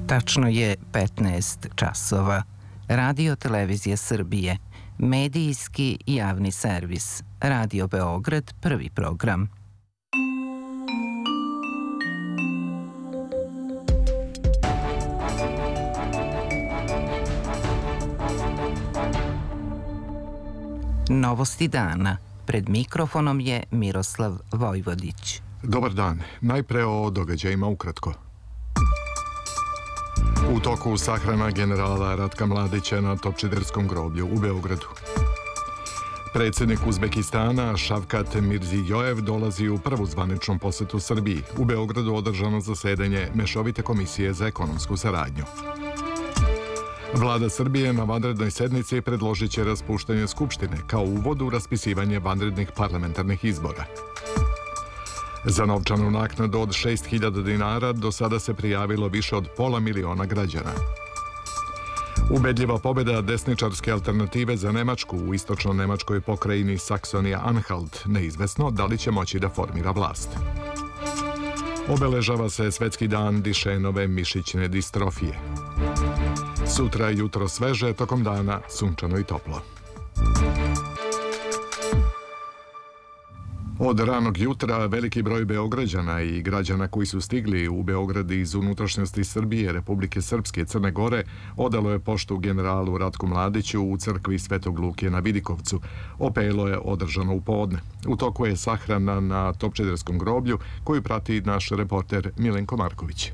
Tačno je 15 časova. Radio Televizija Srbije, medijski javni servis. Radio Beograd, prvi program. Novosti dana. Pred mikrofonom je Miroslav Vojvodić. Dobar dan. Najpre o događajima ukratko. U toku sahrana generala Ratka Mladića na Topčiderskom groblju u Beogradu. Predsjednik Uzbekistana Šavkat Mirzijojev dolazi u prvu zvaničnu posetu Srbiji. U Beogradu održano zasedanje Mešovite komisije za ekonomsku saradnju. Vlada Srbije na vanrednoj sednici predložit će raspuštanje Skupštine kao uvod u raspisivanje vanrednih parlamentarnih izbora. Za novčanu naknadu od 6.000 dinara do sada se prijavilo više od 500.000 građana. Ubedljiva pobjeda desničarske alternative za Nemačku u istočno-nemačkoj pokrajini Saksonija-Anhalt, neizvesno da li će moći da formira vlast. Obeležava se Svetski dan Dišenove mišićne distrofije. Sutra jutro sveže, tokom dana sunčano i toplo. Od ranog jutra veliki broj Beograđana i građana koji su stigli u Beograd iz unutrašnjosti Srbije, Republike Srpske i Crne Gore odalo je poštu generalu Ratku Mladiću u crkvi Svetog Luke na Vidikovcu. Opelo je održano u podne. U toku je sahrana na Topčiderskom groblju koju prati naš reporter Milenko Marković.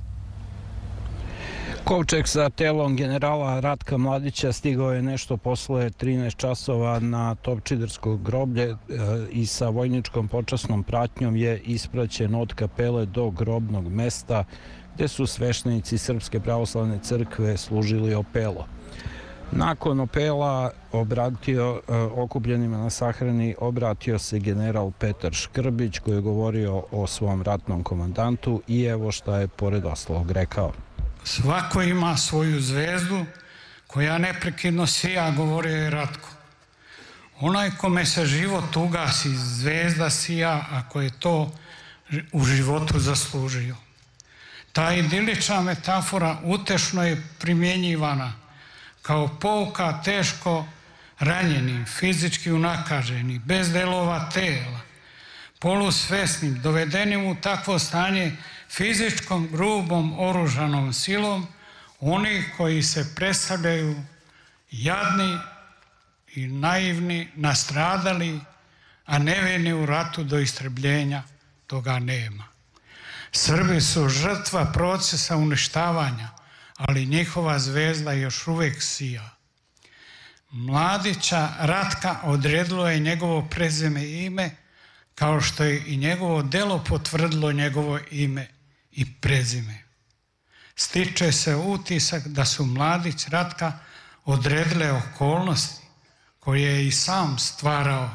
Kovčeg sa telom generala Ratka Mladića stigao je nešto posle 13 časova na Topčidersko groblje i sa vojničkom počasnom pratnjom je ispraćen od kapele do grobnog mesta gde su sveštenici Srpske pravoslavne crkve služili opelo. Nakon opela okupljenima na sahrani obratio se general Petar Škrbić koji je govorio o svom ratnom komandantu i evo šta je pored ostalog rekao. Svako ima svoju zvezdu koja neprekidno sija, govorio je Ratko. Onaj kome se život ugasi, zvezda sija ako je to u životu zaslužio. Ta idilična metafora utešno je primjenjivana kao pouka teško ranjenim, fizički unakaženim, bez delova tela, polusvesnim, dovedenim u takvo stanje fizičkom, grubom, oružanom silom, oni koji se predstavljaju jadni i naivni, nastradali, a nevini u ratu do istrebljenja, toga nema. Srbi su žrtva procesa uništavanja, ali njihova zvezda još uvijek sija. Mladića Ratka odredilo je njegovo prezime i ime, kao što je i njegovo delo potvrdilo njegovo ime i prezime. Stiče se utisak da su Mladić Ratka odredile okolnosti koje je i sam stvarao.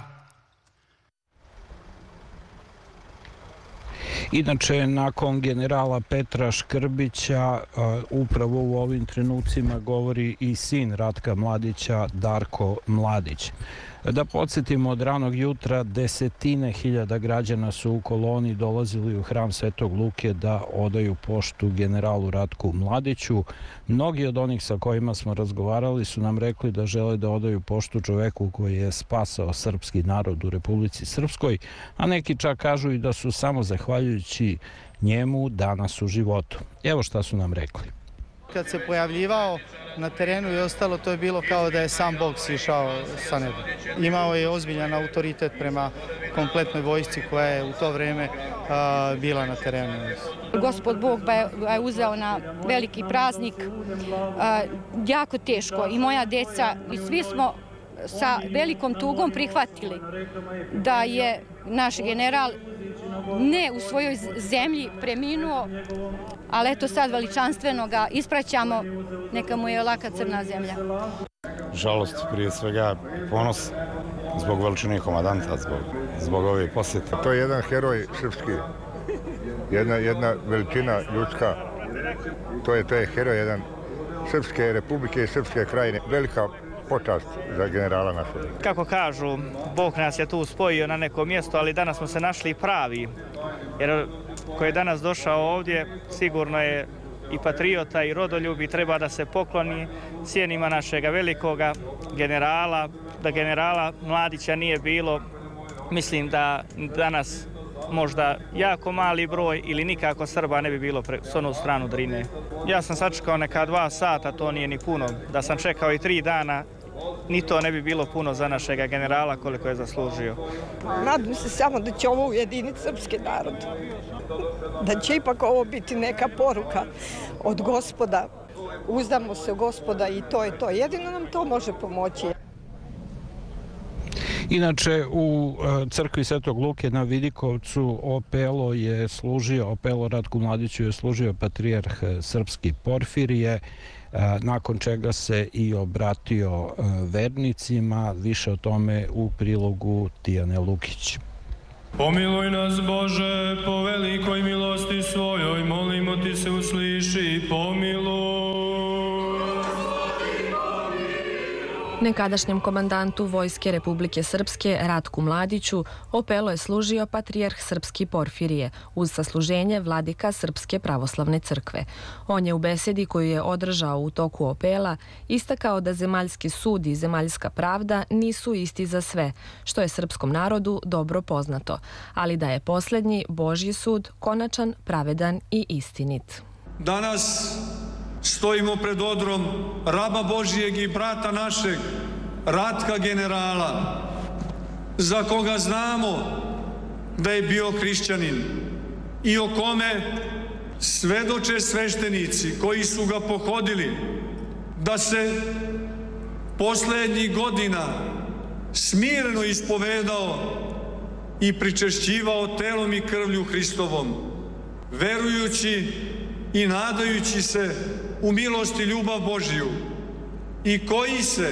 Inače, nakon generala Petra Škrbića, upravo u ovim trenucima govori i sin Ratka Mladića, Darko Mladić. Da podsjetimo, od ranog jutra desetine hiljada građana su u koloni dolazili u hram Svetog Luke da odaju poštu generalu Ratku Mladiću. Mnogi od onih sa kojima smo razgovarali su nam rekli da žele da odaju poštu čoveku koji je spasao srpski narod u Republici Srpskoj, a neki čak kažu i da su samo zahvaljujući njemu danas u životu. Evo šta su nam rekli. Kad se pojavljivao na terenu i ostalo, to je bilo kao da je sam Bog sišao sa neba. Imao je ozbiljan autoritet prema kompletnoj vojsci koja je u to vreme bila na terenu. Gospod Bog ga je uzeo na veliki praznik, jako teško, i moja deca i svi smo sa velikom tugom prihvatili da je naš general ne u svojoj zemlji preminuo, ali eto sad veličanstveno ga ispraćamo, neka mu je laka crna zemlja. Žalost, prije svega ponos zbog veličine komandanta, zbog ove posjete. To je jedan heroj srpski, jedna veličina ljudska, to je heroj jedan Srpske republike i Srpske krajine, velika počast za generala našeg. Kako kažu, Bog nas je tu spojio na neko mjesto, ali danas smo se našli pravi. Jer ko je danas došao ovdje, sigurno je i patriota i rodoljubi treba da se pokloni sjenima našega velikoga generala. Da generala Mladića nije bilo, mislim da danas možda jako mali broj ili nikako Srba ne bi bilo s onu stranu Drine. Ja sam sačekao neka 2 sata, to nije ni puno. Da sam čekao i 3 dana, ni to ne bi bilo puno za našega generala koliko je zaslužio. Nadam se samo da će ovo ujediniti srpski narod. Da će ipak ovo biti neka poruka od Gospoda. Uzdamo se u Gospoda i to je to. Jedino nam to može pomoći. Inače, u crkvi Svetog Luke na Vidikovcu Opelo Ratku Mladiću je služio patrijarh srpski Porfirije, nakon čega se i obratio vernicima. Više o tome u prilogu Tijane Lukić. Pomiluj nas, Bože, po velikoj milosti svojoj, molimo ti se, usliši i pomiluj. Nekadašnjem komandantu Vojske Republike Srpske Ratku Mladiću Opelo je služio patrijarh srpski Porfirije uz sasluženje vladika Srpske pravoslavne crkve. On je u besedi koju je održao u toku Opela istakao da zemaljski sud i zemaljska pravda nisu isti za sve, što je srpskom narodu dobro poznato, ali da je posljednji Božji sud konačan, pravedan i istinit. Danas stojimo pred odrom raba Božijeg i brata našeg, Ratka generala, za koga znamo da je bio hrišćanin i o kome svedoče sveštenici koji su ga pohodili, da se posljednjih godina smireno ispovedao i pričešćivao telom i krvlju Hristovom, verujući i nadajući se u milost i ljubav Božiju, i koji se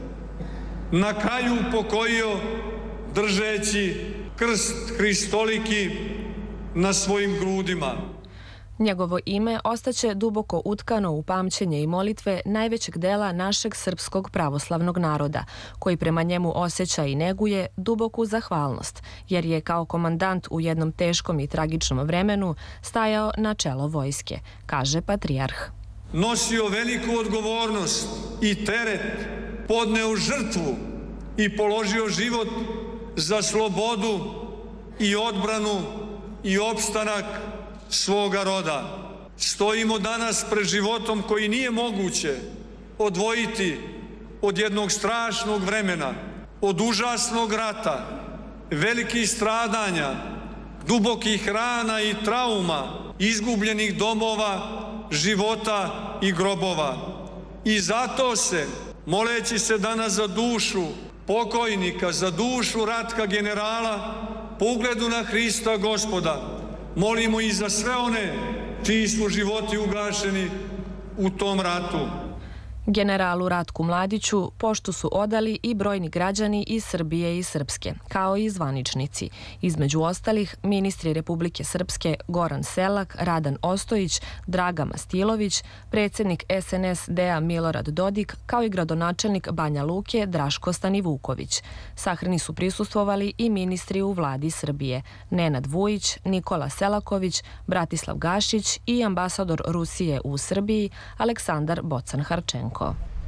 na kraju upokojio držeći krst Hristoliki na svojim grudima. Njegovo ime ostaće duboko utkano u pamćenje i molitve najvećeg dela našeg srpskog pravoslavnog naroda, koji prema njemu osjeća i neguje duboku zahvalnost, jer je kao komandant u jednom teškom i tragičnom vremenu stajao na čelo vojske, kaže patrijarh. Nosio veliku odgovornost i teret, podneo žrtvu i položio život za slobodu i odbranu i opstanak svoga roda. Stojimo danas pred životom koji nije moguće odvojiti od jednog strašnog vremena, od užasnog rata, velikih stradanja, dubokih rana i trauma, izgubljenih domova, života i grobova. I zato se, moleći se danas za dušu pokojnika, za dušu Ratka generala, po ugledu na Hrista Gospoda, molimo i za sve one čiji su životi ugašeni u tom ratu. Generalu Ratku Mladiću poštu su odali i brojni građani iz Srbije i Srpske, kao i zvaničnici. Između ostalih, ministri Republike Srpske Goran Selak, Radan Ostojić, Draga Mastilović, predsjednik SNSD-a Milorad Dodik, kao i gradonačelnik Banja Luke Draško Stanivuković. Sahrani su prisustvovali i ministri u vladi Srbije, Nenad Vujić, Nikola Selaković, Bratislav Gašić i ambasador Rusije u Srbiji Aleksandar Bocan-Harčenko.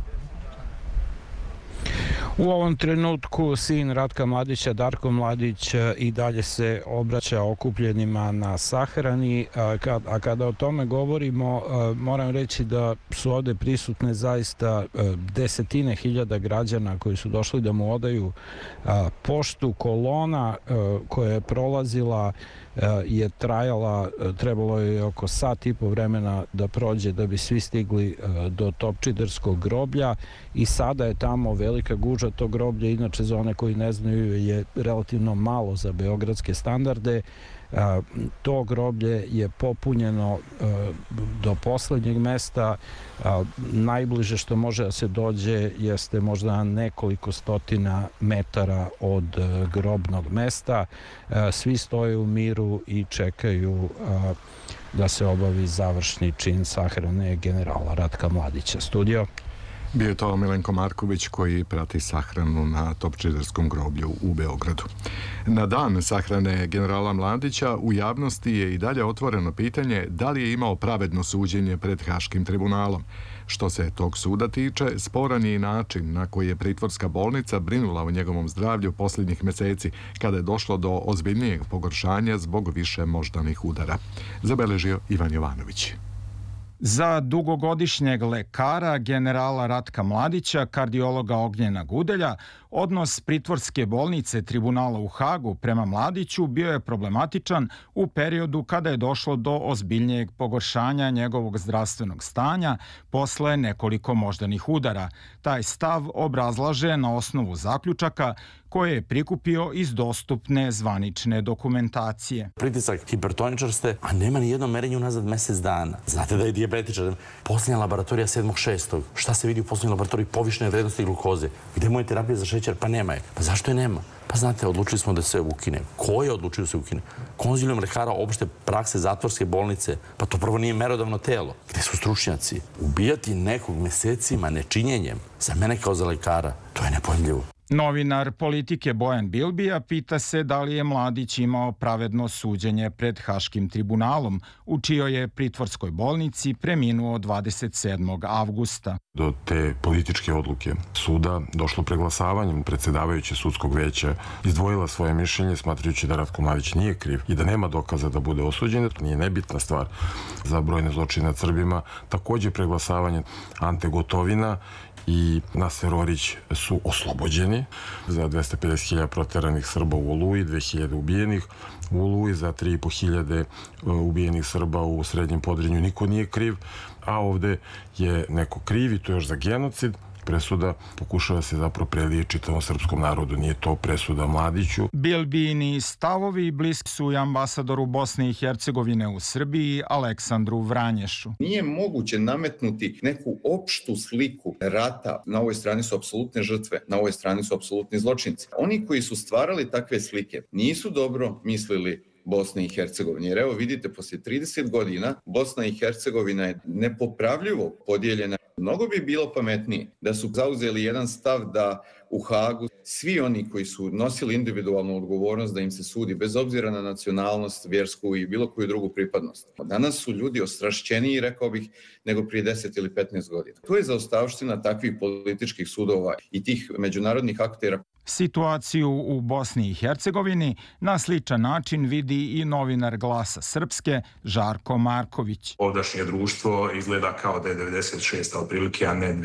U ovom trenutku sin Ratka Mladića, Darko Mladić, i dalje se obraća okupljenima na sahrani, a kada o tome govorimo, moram reći da su ovdje prisutne zaista desetine hiljada građana koji su došli da mu odaju poštu. Kolona koja je prolazila je trajala, trebalo je oko sat i po vremena da prođe da bi svi stigli do Topčiderskog groblja, i sada je tamo velika gužva. To groblje, inače za one koji ne znaju, je relativno malo za beogradske standarde. To groblje je popunjeno do poslednjeg mesta. Najbliže što može da se dođe jeste možda nekoliko stotina metara od grobnog mesta. Svi stoje u miru i čekaju da se obavi završni čin sahrane generala Ratka Mladića. Studio. Bio je to Milenko Marković koji prati sahranu na Topčiderskom groblju u Beogradu. Na dan sahrane generala Mladića u javnosti je i dalje otvoreno pitanje da li je imao pravedno suđenje pred Haškim tribunalom. Što se tog suda tiče, sporan je i način na koji je pritvorska bolnica brinula o njegovom zdravlju posljednjih mjeseci, kada je došlo do ozbiljnijeg pogoršanja zbog više moždanih udara. Zabeležio Ivan Jovanović. Za dugogodišnjeg lekara, generala Ratka Mladića, kardiologa Ognjena Gudelja, odnos pritvorske bolnice tribunala u Hagu prema Mladiću bio je problematičan u periodu kada je došlo do ozbiljnijeg pogoršanja njegovog zdravstvenog stanja posle nekoliko moždanih udara. Taj stav obrazlaže na osnovu zaključaka koje je prikupio iz dostupne zvanične dokumentacije. Pritisak hipertoničar ste, a nema ni jedno merenje unazad mjesec dana. Znate da je dijabetičar. Posljednja laboratorija 7.6. Šta se vidi u posljednjoj laboratoriji? Povišene vrednosti glukoze. Gde mu je terapija za šećer? Pa nema je. Pa zašto je nema? Pa znate, odlučili smo da se ukine. Ko je odlučio da se ukine? Konzilijum lekara opšte prakse zatvorske bolnice. Pa to prvo nije merodavno telo. Gde su stručnjaci? Ubijati nekog mjesecima nečinjenjem, za mene kao za lekara, to je nepojmljivo. Novinar Politike Bojan Bilbija pita se da li je Mladić imao pravedno suđenje pred Haškim tribunalom, u čijoj je pritvorskoj bolnici preminuo 27. avgusta. Do te političke odluke suda došlo preglasavanjem. Predsjedavajuće sudskog veća izdvojila svoje mišljenje smatrajući da Ratko Mladić nije kriv i da nema dokaza da bude osuđen. To nije nebitna stvar za brojne zločine nad Srbima. Također preglasavanje Ante Gotovina i Naser Orić su oslobođeni za 250.000 proteranih Srba u Oluji, 2.000 ubijenih u Oluji, za 3.500 ubijenih Srba u Srednjem Podrinju. Niko nije kriv, a ovde je neko kriv i to još za genocid. Presuda pokušava se zapravo prelije čitavom srpskom narodu, nije to presuda Mladiću. Bilbijini stavovi bliski su i ambasadoru Bosne i Hercegovine u Srbiji, Aleksandru Vranješu. Nije moguće nametnuti neku opštu sliku rata. Na ovoj strani su apsolutne žrtve, na ovoj strani su apsolutni zločinci. Oni koji su stvarali takve slike nisu dobro mislili Bosne i Hercegovine. Jer evo vidite, poslije 30 godina Bosna i Hercegovina je nepopravljivo podijeljena. Mnogo bi bilo pametnije da su zauzeli jedan stav da u Hagu svi oni koji su nosili individualnu odgovornost da im se sudi bez obzira na nacionalnost, vjersku i bilo koju drugu pripadnost. Danas su ljudi ostrašćeniji, rekao bih, nego prije 10 ili 15 godina. To je zaostavština takvih političkih sudova i tih međunarodnih aktera. Situaciju u Bosni i Hercegovini na sličan način vidi i novinar Glasa Srpske Žarko Marković. Ovdašnje društvo izgleda kao da je 96. otprilike, a ne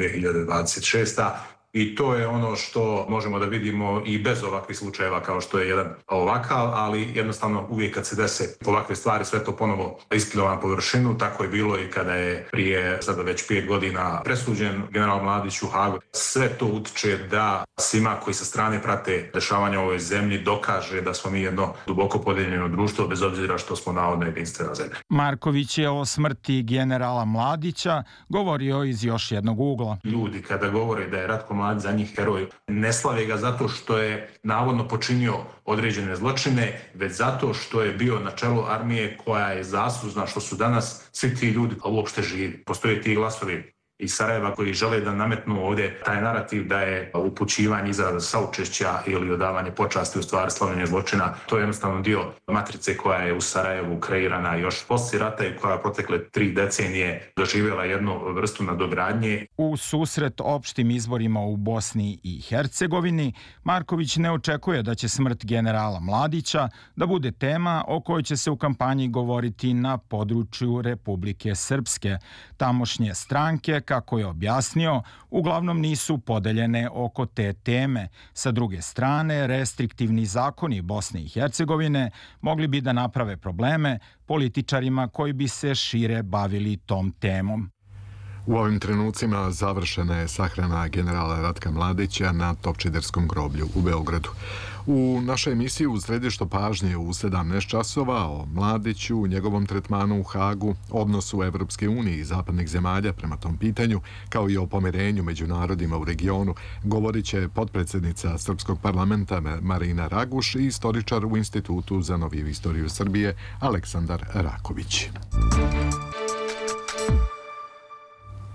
2026. I to je ono što možemo da vidimo i bez ovakvih slučajeva kao što je jedan ovakav, ali jednostavno uvijek kad se dese ovakve stvari sve to ponovo ispliva na površinu. Tako je bilo i kada je prije sada već 5 godina presuđen general Mladić u Hagu. Sve to utiče da svima koji sa strane prate dešavanja u ovoj zemlji dokaže da smo mi jedno duboko podijeljeno društvo bez obzira što smo navodno jedinstvena zemlja. Marković je o smrti generala Mladića govorio iz još jednog ugla. Ljudi kada govore da je Ratko Mladić za njih heroj, ne slave ga zato što je navodno počinio određene zločine, već zato što je bio na čelu armije koja je zaslužna što su danas svi ti ljudi uopšte živi. Postoje ti glasovi iz Sarajeva koji žele da nametnu ovdje taj narativ da je upućivanje iza saučešća ili odavanje počasti u stvari slavljenja zločina. To je jednostavno dio matrice koja je u Sarajevu kreirana još poslije rata i koja protekle 3 decenije doživjela jednu vrstu nadogradnje. U susret opštim izborima u Bosni i Hercegovini, Marković ne očekuje da će smrt generala Mladića da bude tema o kojoj će se u kampanji govoriti na području Republike Srpske. Tamošnje stranke, kako je objasnio, uglavnom nisu podeljene oko te teme. Sa druge strane, restriktivni zakoni Bosne i Hercegovine mogli bi da naprave probleme političarima koji bi se šire bavili tom temom. U ovim trenucima završena je sahrana generala Ratka Mladića na Topčiderskom groblju u Beogradu. U našoj emisiji u središtu pažnje u 17 časova o Mladiću, njegovom tretmanu u Hagu, odnosu Evropske unije i zapadnih zemalja prema tom pitanju, kao i o pomirenju među narodima u regionu, govorit će potpredsjednica Srpskog parlamenta Marina Raguš i istoričar u Institutu za noviju istoriju Srbije Aleksandar Raković.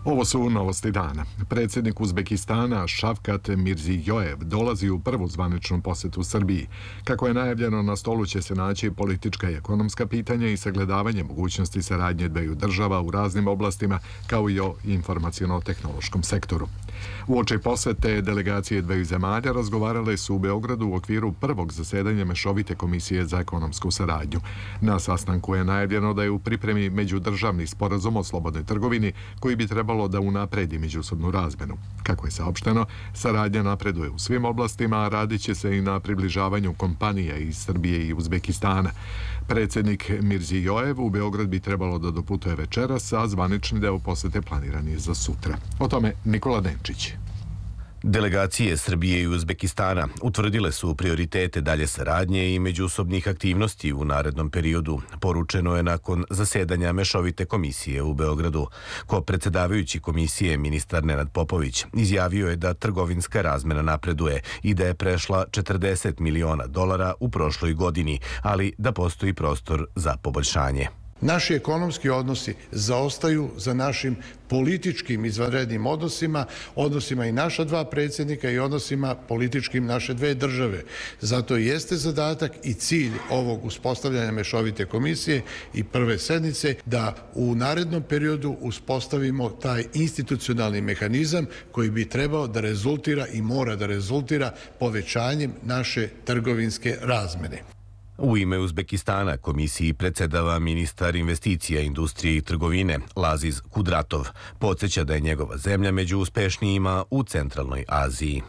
Ovo su novosti dana. Predsjednik Uzbekistana Šavkat Mirzijojev dolazi u prvu zvaničnu posjetu Srbiji. Kako je najavljeno, na stolu će se naći politička i ekonomska pitanja i sagledavanje mogućnosti saradnje dveju država u raznim oblastima, kao i o informaciono-tehnološkom sektoru. Uoči posete delegacije dveju zemalja razgovarale su u Beogradu u okviru prvog zasedanja Mešovite komisije za ekonomsku saradnju. Na sastanku je najavljeno da je u pripremi međudržavni sporazum o slobodnoj trgovini koji bi trebalo da unapredi međusobnu razmenu. Kako je saopšteno, saradnja napreduje u svim oblastima, a radit će se i na približavanju kompanija iz Srbije i Uzbekistana. Predsjednik Mirzijojev u Beograd bi trebalo da doputuje večeras, a zvanični deo posete planiran je za sutra. O tome Nikola Denčić. Delegacije Srbije i Uzbekistana utvrdile su prioritete dalje saradnje i međusobnih aktivnosti u narednom periodu. Poručeno je nakon zasedanja Mešovite komisije u Beogradu. Ko-predsjedavajući komisije ministar Nenad Popović izjavio je da trgovinska razmena napreduje i da je prešla $40 miliona u prošloj godini, ali da postoji prostor za poboljšanje. Naši ekonomski odnosi zaostaju za našim političkim izvanrednim odnosima i naša dva predsjednika i odnosima političkim naše dve države. Zato jeste zadatak i cilj ovog uspostavljanja Mešovite komisije i prve sednice da u narednom periodu uspostavimo taj institucionalni mehanizam koji bi trebao da rezultira i mora da rezultira povećanjem naše trgovinske razmene. U ime Uzbekistana komisiji predsjedava ministar investicija, industrije i trgovine Laziz Kudratov. Podsjeća da je njegova zemlja među uspešnijima u centralnoj Aziji.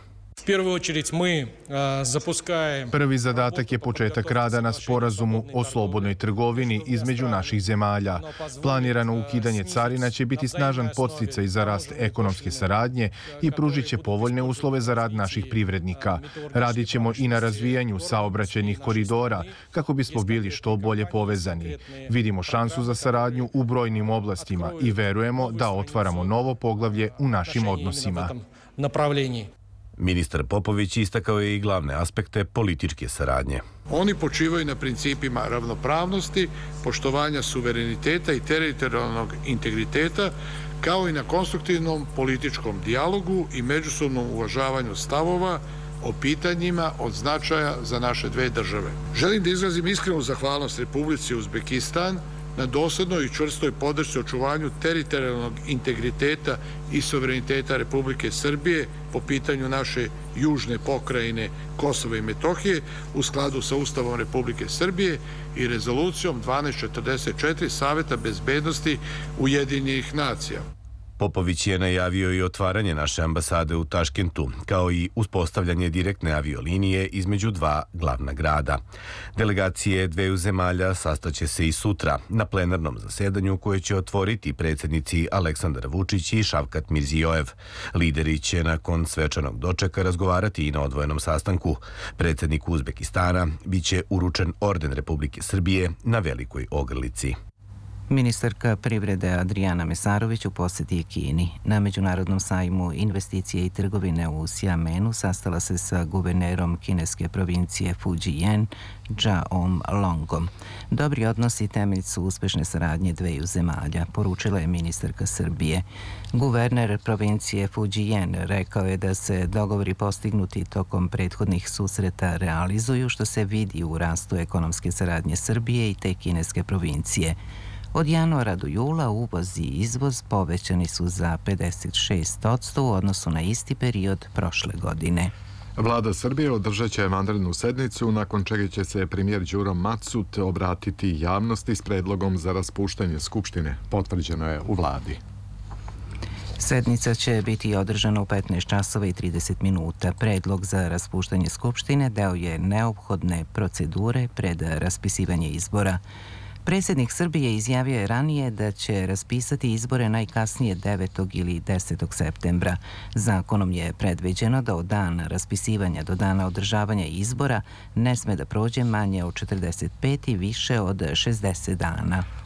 Prvi zadatak je početak rada na sporazumu o slobodnoj trgovini između naših zemalja. Planirano ukidanje carina će biti snažan podsticaj za rast ekonomske saradnje i pružit će povoljne uslove za rad naših privrednika. Radit ćemo i na razvijanju saobraćajnih koridora kako bismo bili što bolje povezani. Vidimo šansu za saradnju u brojnim oblastima i verujemo da otvaramo novo poglavlje u našim odnosima. Ministar Popović istakao je i glavne aspekte političke saradnje. Oni počivaju na principima ravnopravnosti, poštovanja suvereniteta i teritorijalnog integriteta, kao i na konstruktivnom političkom dijalogu i međusobnom uvažavanju stavova o pitanjima od značaja za naše dve države. Želim da izrazim iskrenu zahvalnost Republici Uzbekistan na doslednoj i čvrstoj podršci očuvanju teritorijalnog integriteta i suvereniteta Republike Srbije po pitanju naše južne pokrajine Kosova i Metohije u skladu sa Ustavom Republike Srbije i rezolucijom 1244 Saveta bezbednosti Ujedinjenih nacija. Popović je najavio i otvaranje naše ambasade u Taškentu, kao i uspostavljanje direktne aviolinije između dva glavna grada. Delegacije dveju zemalja sastaće se i sutra na plenarnom zasedanju koje će otvoriti predsjednici Aleksandar Vučić i Šavkat Mirzijojev. Lideri će nakon svečanog dočeka razgovarati i na odvojenom sastanku. Predsjedniku Uzbekistana biće uručen orden Republike Srbije na Velikoj Ogrlici. Ministarka privrede Adrijana Mesarović u posjeti je Kini. Na Međunarodnom sajmu investicije i trgovine u Xiamenu sastala se sa guvernerom kineske provincije Fujian, Zhao Longom. Dobri odnosi temelj su uspešne saradnje dveju zemalja, poručila je ministarka Srbije. Guverner provincije Fujian rekao je da se dogovori postignuti tokom prethodnih susreta realizuju, što se vidi u rastu ekonomske saradnje Srbije i te kineske provincije. Od januara do jula uvoz i izvoz povećani su za 56% u odnosu na isti period prošle godine. Vlada Srbije održat će vanrednu sednicu, nakon čega će se premijer Đuro Macut obratiti javnosti s predlogom za raspuštanje Skupštine, potvrđeno je u vladi. Sednica će biti održana u 15 časova i 30 minuta. Predlog za raspuštanje Skupštine deo je neophodne procedure pred raspisivanje izbora. Predsjednik Srbije izjavio je ranije da će raspisati izbore najkasnije 9. ili 10. septembra. Zakonom je predviđeno da od dana raspisivanja do dana održavanja izbora ne sme da prođe manje od 45 i više od 60 dana.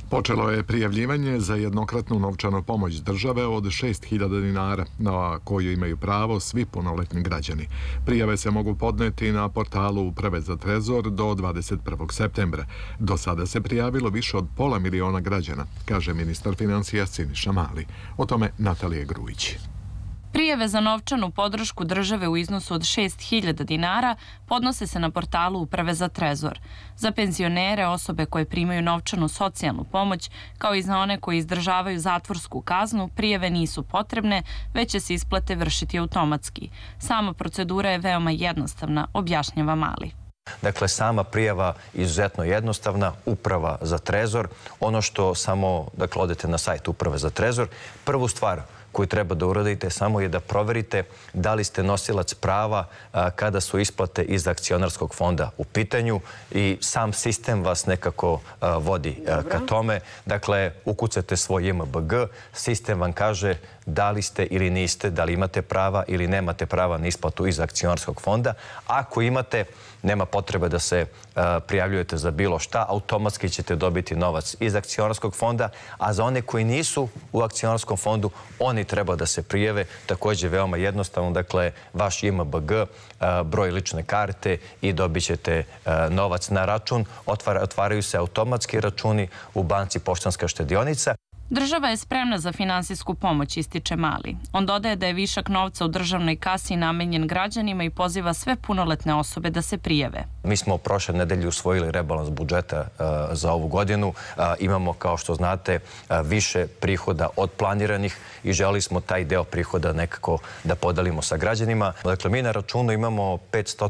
Počelo je prijavljivanje za jednokratnu novčanu pomoć države od 6.000 dinara, na koju imaju pravo svi punoletni građani. Prijave se mogu podneti na portalu Uprave za trezor do 21. septembra. Do sada se prijavilo više od 500.000 građana, kaže ministar financija Siniša Mali. O tome Natalija Grujić. Prijave za novčanu podršku države u iznosu od 6.000 dinara podnose se na portalu Uprave za trezor. Za penzionere, osobe koje primaju novčanu socijalnu pomoć, kao i za one koji izdržavaju zatvorsku kaznu, prijave nisu potrebne, već će se isplate vršiti automatski. Sama procedura je veoma jednostavna, objašnjava Mali. Dakle, sama prijava izuzetno jednostavna, Uprava za trezor. Ono što samo, dakle, odete na sajt Uprave za trezor, prvu stvar koju treba da uradite samo je da proverite da li ste nosilac prava kada su isplate iz akcionarskog fonda u pitanju i sam sistem vas nekako vodi ka tome. Dakle, ukucate svoj JMBG, sistem vam kaže da li ste ili niste, da li imate prava ili nemate prava na isplatu iz akcionarskog fonda. Ako imate, nema potrebe da se prijavljujete za bilo šta, automatski ćete dobiti novac iz akcionarskog fonda, a za one koji nisu u akcionarskom fondu, oni treba da se prijave. Također veoma jednostavno, dakle, vaš JMBG, broj lične karte i dobit ćete novac na račun. Otvaraju se automatski računi u banci Poštanska štedionica. Država je spremna za finansijsku pomoć, ističe Mali. On dodaje da je višak novca u državnoj kasi namenjen građanima i poziva sve punoletne osobe da se prijave. Mi smo prošle nedelje usvojili rebalans budžeta za ovu godinu. Imamo, kao što znate, više prihoda od planiranih i želi smo taj deo prihoda nekako da podelimo sa građanima. Dakle, mi na računu imamo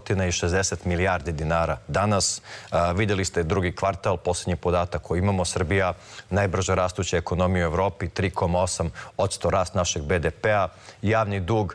560 milijardi dinara. Danas vidjeli ste drugi kvartal, posljednji podatak koji imamo, Srbija najbrže rastuća ekonomija u Evropi, 3,8% rast našeg BDP-a, javni dug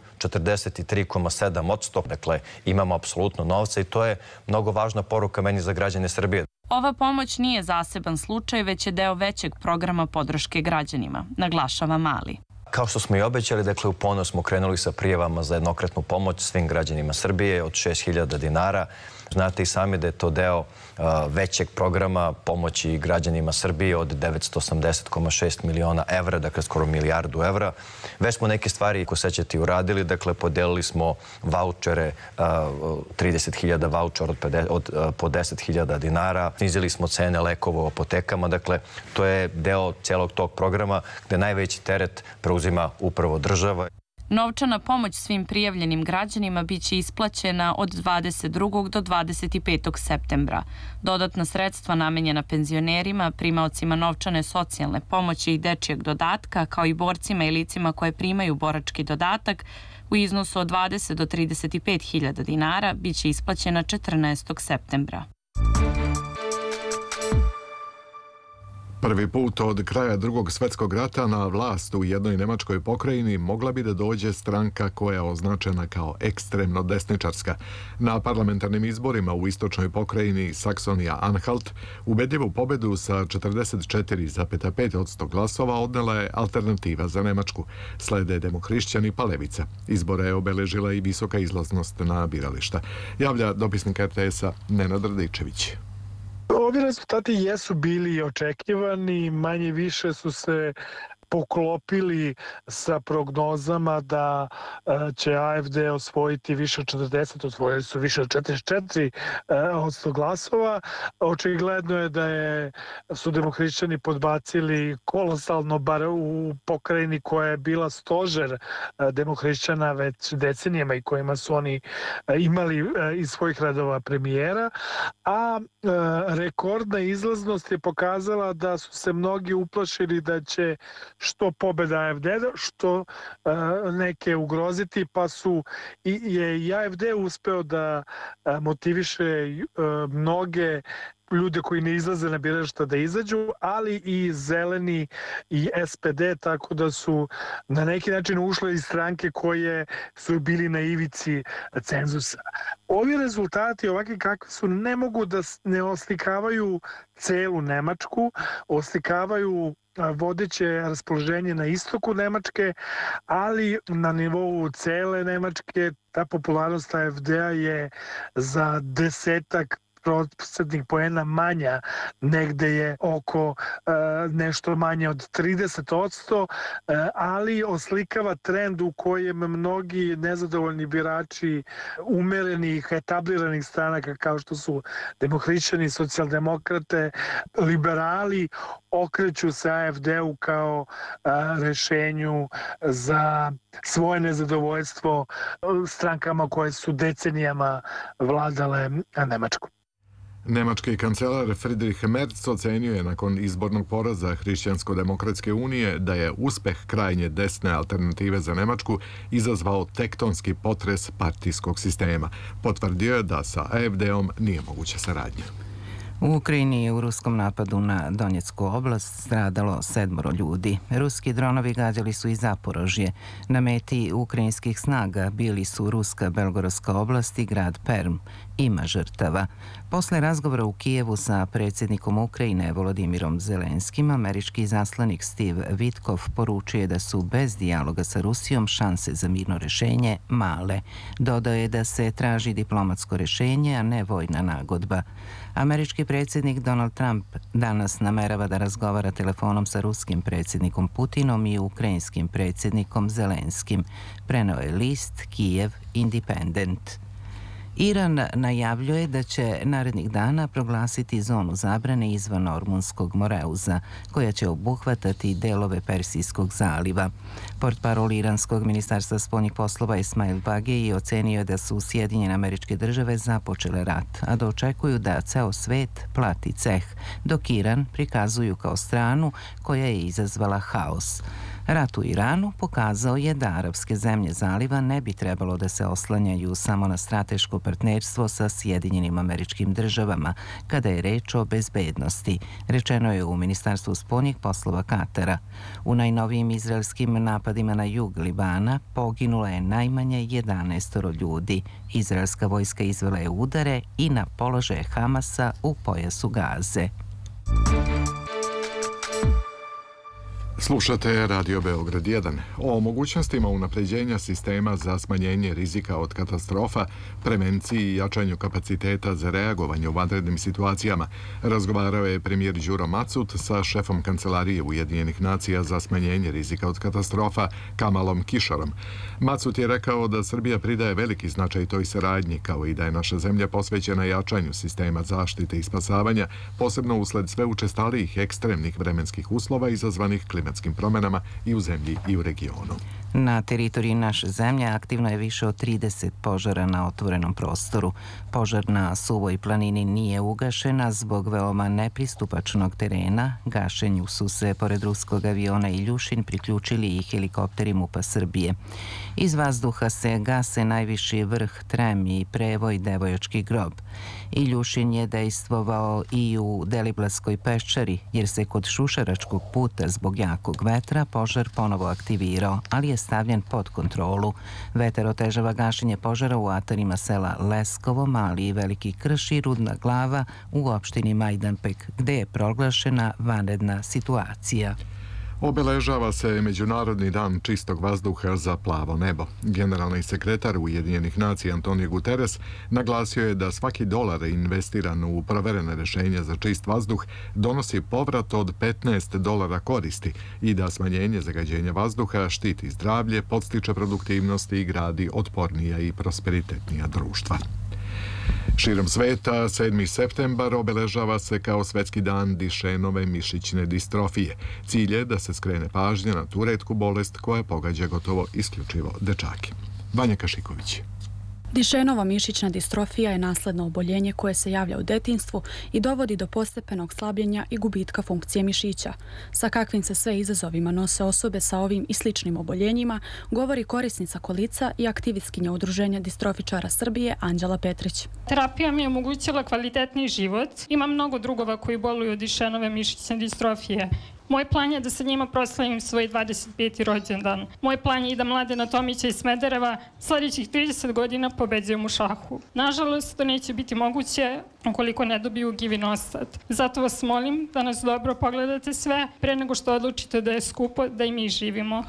43,7%. Dakle, imamo apsolutno novca i to je mnogo važna poruka meni za građane Srbije. Ova pomoć nije zaseban slučaj, već je deo većeg programa podrške građanima, naglašava Mali. Kao što smo i obećali, dakle, u ponoć smo krenuli sa prijavama za jednokratnu pomoć svim građanima Srbije od 6.000 dinara. Znate i sami da je to deo većeg programa pomoći građanima Srbije od 980,6 miliona evra, dakle skoro milijardu evra. Već smo neke stvari, ako sećate, uradili. Dakle, podelili smo vaučere, 30.000 vaučera po 10.000 dinara. Snizili smo cene lekova u apotekama. Dakle, to je deo celog tog programa gde najveći teret preuzima upravo država. Novčana pomoć svim prijavljenim građanima biće isplaćena od 22. do 25. septembra. Dodatna sredstva namenjena penzionerima, primaocima novčane socijalne pomoći i dečijeg dodatka, kao i borcima i licima koje primaju borački dodatak, u iznosu od 20 do 35.000 dinara biće isplaćena 14. septembra. Prvi put od kraja Drugog svjetskog rata na vlast u jednoj nemačkoj pokrajini mogla bi da dođe stranka koja je označena kao ekstremno desničarska. Na parlamentarnim izborima u istočnoj pokrajini Saksonija-Anhalt ubedljivu pobedu sa 44,5% glasova odnela je Alternativa za Nemačku. Slede Demohrišćani pa Levica. Izbore je obeležila i visoka izlaznost na birališta. Javlja dopisnik RTS-a Nenad Radičević. Ovi rezultati jesu bili očekivani, manje više su se poklopili sa prognozama da će AfD osvojiti više od 40, osvojili su više od 44% glasova. Očigledno je da su demohrišćani podbacili kolosalno, bar u pokrajini koja je bila stožer demohrišćana već decenijama i kojima su oni imali iz svojih redova premijera, a rekordna izlaznost je pokazala da su se mnogi uplašili da će što pobeda AfD-a, što neke ugroziti, pa je i AfD uspeo da motiviše mnoge ljude koji ne izlaze na birališta da izađu, ali i Zeleni i SPD, tako da su na neki način ušle iz stranke koje su bili na ivici cenzusa. Ovi rezultati, ovakvi kakvi su, ne mogu da ne oslikavaju celu Nemačku, oslikavaju vodeće raspoloženje na istoku Nemačke, ali na nivou cele Nemačke ta popularnost AfD-a je za 10 procentnih poena manja, negde je oko nešto manje od 30%, ali oslikava trend u kojem mnogi nezadovoljni birači umerenih, etabliranih stranaka kao što su demohrišćani, socijaldemokrate, liberali, okreću se AfD-u kao rešenju za svoje nezadovoljstvo strankama koje su decenijama vladale Nemačkom. Nemački kancelar Friedrich Merz ocenio je nakon izbornog poraza Hrišćansko-demokratske unije da je uspeh krajnje desne alternative za Nemačku izazvao tektonski potres partijskog sistema. Potvrdio je da sa AfD-om nije moguća saradnja. U Ukrajini je u ruskom napadu na Donjecku oblast stradalo 7 ljudi. Ruski dronovi gađali su i Zaporožje. Na meti ukrajinskih snaga bili su ruska Belgorodska oblast i grad Perm. Ima žrtava. Posle razgovora u Kijevu sa predsjednikom Ukrajine Volodimirom Zelenskim, američki zaslanik Steve Witkoff poručuje da su bez dijaloga sa Rusijom šanse za mirno rešenje male. Dodao je da se traži diplomatsko rešenje, a ne vojna nagodba. Američki predsjednik Donald Trump danas namerava da razgovara telefonom sa ruskim predsjednikom Putinom i ukrajinskim predsjednikom Zelenskim, preneo je list Kijev Independent. Iran najavljuje da će narednih dana proglasiti zonu zabrane izvan Ormunskog Moreuza, koja će obuhvatati delove Persijskog zaliva. Portparol iranskog ministarstva spoljnih poslova Ismail Bagei ocenio je da su Sjedinjene Američke Države započele rat, a da očekuju da ceo svet plati ceh, dok Iran prikazuju kao stranu koja je izazvala haos. Rat u Iranu pokazao je da arapske zemlje zaliva ne bi trebalo da se oslanjaju samo na strateško partnerstvo sa Sjedinjenim Američkim Državama kada je reč o bezbednosti, rečeno je u Ministarstvu spoljnih poslova Katara. U najnovijim izraelskim napadima na jug Libana poginulo je najmanje 11 ljudi. Izraelska vojska izvela je udare i na položaje Hamasa u pojasu Gaze. Slušate Radio Beograd 1. O mogućnostima unapređenja sistema za smanjenje rizika od katastrofa, prevenciji i jačanju kapaciteta za reagovanje u vanrednim situacijama razgovarao je premijer Đuro Macut sa šefom Kancelarije Ujedinjenih nacija za smanjenje rizika od katastrofa Kamalom Kišarom. Macut je rekao da Srbija pridaje veliki značaj toj saradnji, kao i da je naša zemlja posvećena jačanju sistema zaštite i spasavanja, posebno usled sve učestalijih ekstremnih vremenskih uslova izazvanih klimatskim promjenama i u zemlji i u regionu. Na teritoriji naše zemlje aktivno je više od 30 požara na otvorenom prostoru. Požar na Suvoj planini nije ugašena zbog veoma nepristupačnog terena. Gašenju su se, pored ruskog aviona Iljušin, priključili i helikopteri MUP-a Srbije. Iz vazduha se gase najviši vrh Trem i Prevoj Devojački grob. Iljušin je dejstvovao i u Deliblatskoj peščari, jer se kod Šušaračkog puta zbog jakog vetra požar ponovo aktivirao, ali je stavljen pod kontrolu. Vetar otežava gašenje požara u atarima sela Leskovo, Mali i Veliki Krš i Rudna Glava u opštini Majdanpek, gde je proglašena vanredna situacija. Obeležava se Međunarodni dan čistog vazduha za plavo nebo. Generalni sekretar Ujedinjenih nacija Antonio Guterres naglasio je da svaki dolar investiran u proverene rešenja za čist vazduh donosi povrat od $15 koristi i da smanjenje zagađenja vazduha štiti zdravlje, podstiče produktivnost i gradi otpornija i prosperitetnija društva. Širom sveta, 7. septembar obeležava se kao Svetski dan Dišenove mišićne distrofije. Cilj je da se skrene pažnja na tu retku bolest koja pogađa gotovo isključivo dečake. Vanja Kašiković. Dišenova mišićna distrofija je nasledno oboljenje koje se javlja u detinjstvu i dovodi do postepenog slabljenja i gubitka funkcije mišića. Sa kakvim se sve izazovima nose osobe sa ovim i sličnim oboljenjima, govori korisnica kolica i aktivistkinja Udruženja distrofičara Srbije Anđela Petrić. Terapija mi je omogućila kvalitetniji život. Ima mnogo drugova koji boluju od Dišenove mišićne distrofije. Moj plan je da sa njima proslavim svoj 25. rođendan. Moj plan je i da Mladena Tomića iz Smedereva sljedećih 30 godina pobeđujem u šahu. Nažalost, to neće biti moguće ukoliko ne dobiju Givinostat. Zato vas molim da nas dobro pogledate sve pre nego što odlučite da je skupo da i mi živimo.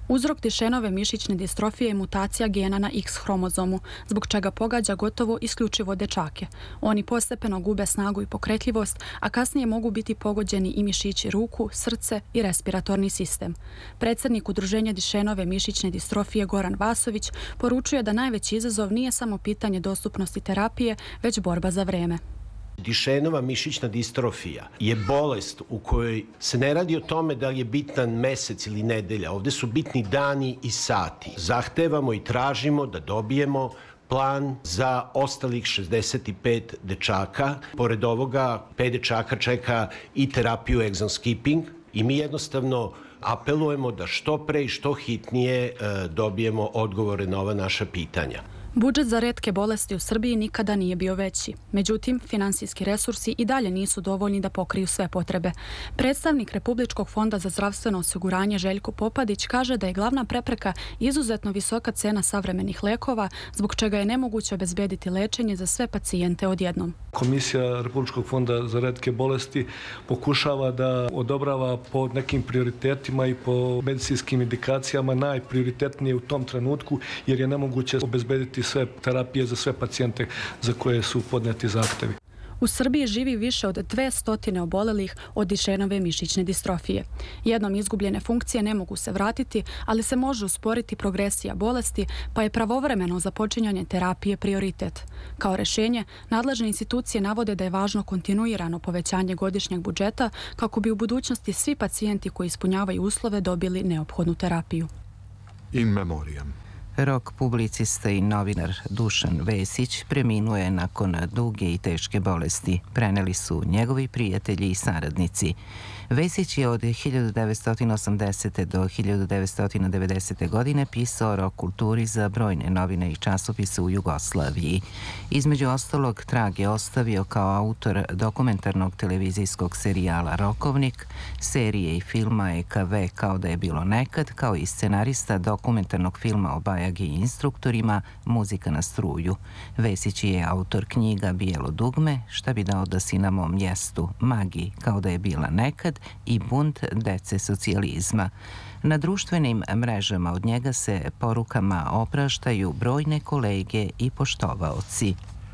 Uzrok Dušenove mišićne distrofije je mutacija gena na X hromozomu, zbog čega pogađa gotovo isključivo dečake. Oni postepeno gube snagu i pokretljivost, a kasnije mogu biti pogođeni i mišići ruku, srce i respiratorni sistem. Predsjednik Udruženja Dušenove mišićne distrofije Goran Vasović poručuje da najveći izazov nije samo pitanje dostupnosti terapije, već borba za vreme. Dušenova mišićna distrofija je bolest u kojoj se ne radi o tome da li je bitan mesec ili nedelja. Ovdje su bitni dani i sati. Zahtevamo i tražimo da dobijemo plan za ostalih 65 dečaka. Pored ovoga, 5 dečaka čeka i terapiju exon skipping i mi jednostavno apelujemo da što pre i što hitnije dobijemo odgovore na ova naša pitanja. Budžet za retke bolesti u Srbiji nikada nije bio veći. Međutim, finansijski resursi i dalje nisu dovoljni da pokriju sve potrebe. Predstavnik Republičkog fonda za zdravstveno osiguranje Željko Popadić kaže da je glavna prepreka izuzetno visoka cena savremenih lekova, zbog čega je nemoguće obezbediti lečenje za sve pacijente odjednom. Komisija Republičkog fonda za retke bolesti pokušava da odobrava po nekim prioritetima i po medicinskim indikacijama najprioritetnije u tom trenutku, jer je nemoguće obezbediti sve terapije za sve pacijente za koje su podneti zahtevi. U Srbiji živi više od 200 obolelih od Dušenove mišićne distrofije. Jednom izgubljene funkcije ne mogu se vratiti, ali se može usporiti progresija bolesti, pa je pravovremeno započinjanje terapije prioritet. Kao rešenje, nadležne institucije navode da je važno kontinuirano povećanje godišnjeg budžeta kako bi u budućnosti svi pacijenti koji ispunjavaju uslove dobili neophodnu terapiju. In memoriam. Rok publicista i novinar Dušan Vesić preminuo je nakon duge i teške bolesti. Preneli su njegovi prijatelji i saradnici. Vesić je od 1980. do 1990. godine pisao rok kulturi za brojne novine i časopise u Jugoslaviji. Između ostalog, trag je ostavio kao autor dokumentarnog televizijskog serijala Rokovnik, serije i filma EKV kao da je bilo nekad, kao i scenarista dokumentarnog filma o Bajagi i instruktorima Muzika na struju. Vesić je autor knjiga Bijelo dugme, Šta bi dao da si na mom mjestu, Magiji kao da je bila nekad i Bunt dece socijalizma. Na društvenim mrežama od njega se porukama opraštaju brojne kolege i poštovaoci.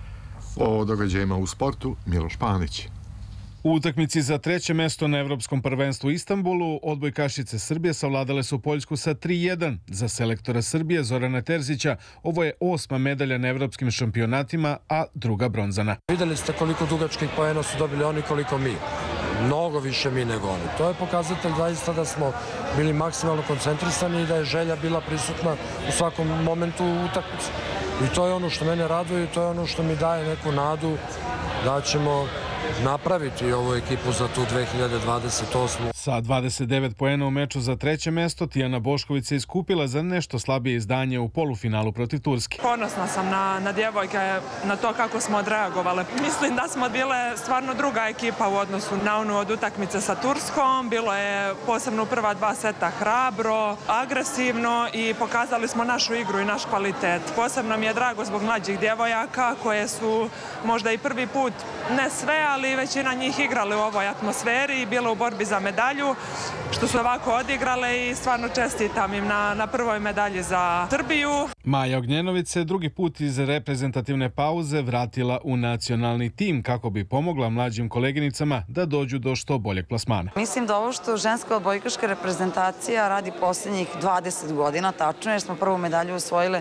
O događajima u sportu Miloš Panić. U utakmici za treće mesto na Evropskom prvenstvu u Istanbulu odbojkašice Srbije savladale su Poljsku sa 3:1. Za selektora Srbije Zorana Terzića ovo je 8. medalja na evropskim šampionatima, a druga bronzana. Videli ste koliko dugačkih poena su dobili oni, koliko mi. Mnogo više mi nego oni. To je pokazatelj zaista da smo bili maksimalno koncentrisani i da je želja bila prisutna u svakom momentu utakmice. I to je ono što mene raduje i to je ono što mi daje neku nadu da ćemo napraviti ovu ekipu za tu 2028. Sa 29 poena u meču za treće mesto, Tijana Bošković se iskupila za nešto slabije izdanje u polufinalu protiv Turske. Ponosna sam na djevojke, na to kako smo odreagovale. Mislim da smo bile stvarno druga ekipa u odnosu na onu od utakmice sa Turskom. Bilo je posebno u prva 2 seta hrabro, agresivno i pokazali smo našu igru i naš kvalitet. Posebno mi je drago zbog mlađih djevojaka koje su možda i prvi put, ne sve, ali većina njih igrale u ovoj atmosferi i bile u borbi za medalju, što su ovako odigrale i stvarno čestitam im na prvoj medalji za Srbiju. Maja Ognjenović se drugi put iz reprezentativne pauze vratila u nacionalni tim kako bi pomogla mlađim koleginicama da dođu do što boljeg plasmana. Mislim da ovo što ženska odbojkaška reprezentacija radi posljednjih 20 godina, tačno jer smo prvu medalju osvojile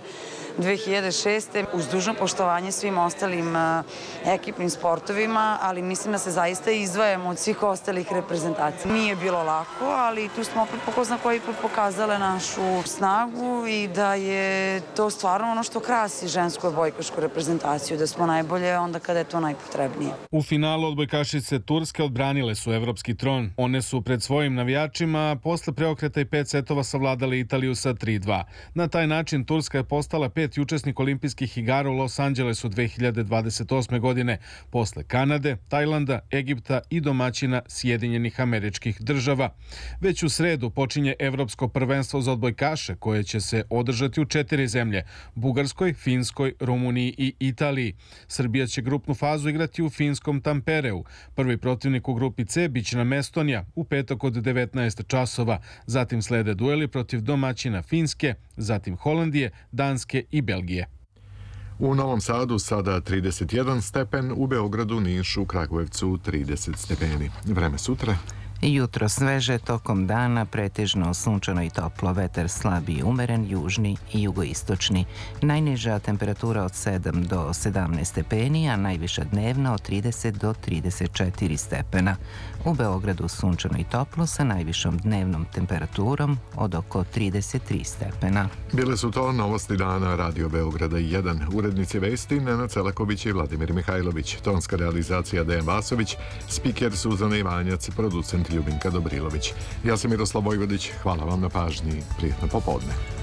2006. uz dužno poštovanje svim ostalim ekipnim sportovima, ali mislim da se zaista izdvajamo od svih ostalih reprezentacija. Nije bilo lako, ali tu smo opet po zna koji put pokazale našu snagu i da je to stvarno ono što krasi žensku odbojkašku reprezentaciju, da smo najbolje onda kada je to najpotrebnije. U finalu odbojkašice Turske odbranile su evropski tron. One su pred svojim navijačima posle preokreta i 5 setova savladale Italiju sa 3:2. Na taj način Turska je postala 5. učesnik olimpijskih igara u Los Angelesu 2028. godine, posle Kanade, Tajlanda, Egipta i domaćina Sjedinjenih Američkih Država. Već u sredu počinje Evropsko prvenstvo za odbojkaše koje će se održati u 4 zemlje: Bugarskoj, Finskoj, Rumuniji i Italiji. Srbija će grupnu fazu igrati u finskom Tampereu. Prvi protivnik u grupi C biće nam Estonija u petak od 19 časova. Zatim slede dueli protiv domaćina Finske, zatim Holandije, Danske i Belgije. U Novom Sadu sada 31 stepen, u Beogradu, Nišu, Kragujevcu 30 stepeni. Vreme sutra. Jutro sveže, tokom dana pretežno sunčano i toplo, vetar slab i umeren, južni i jugoistočni. Najniža temperatura od 7 do 17 stepeni, a najviša dnevna od 30 do 34 stepena. U Beogradu sunčano i toplo sa najvišom dnevnom temperaturom od oko 33 stepena. Bile su to novosti dana Radio Beograda 1. Urednici vesti Nenad Celaković i Vladimir Mihajlović. Tonska realizacija Dejan Vasović, spiker Suzana Ivanjac, producent Ljubinka Dobrilović. Ja sam Miroslav Vojvodić, hvala vam na pažnji, prijetno popodne.